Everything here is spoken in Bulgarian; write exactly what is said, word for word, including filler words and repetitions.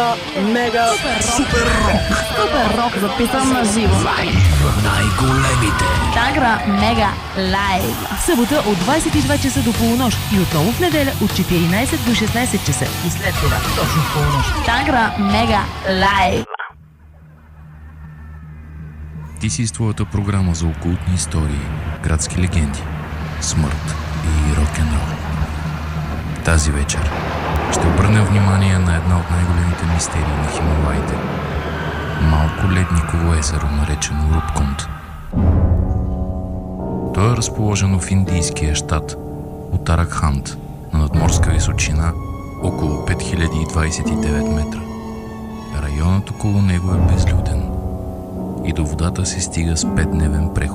Мега, мега, Супер рок. Супер рок, записан на живо. Лайв. Най-големите. Тангра Мега Лайв. Събота от двадесет и два часа до полунощ и отново в неделя от четиринадесет до шестнадесет часа. И след това точно в полунощ. Тангра Мега Лайв. Ти си с твоята програма за окултни истории, градски легенди, смърт и рок-н-рол. Тази вечер ще обърнем внимание на една от най-големите мистерии на Хималаите. Малко ледниково езеро, наречено Рупкунд. То е разположено в индийския щат Утараханд на надморска височина около пет хиляди двадесет и девет метра. Районът около него е безлюден и до водата се стига с петдневен преход.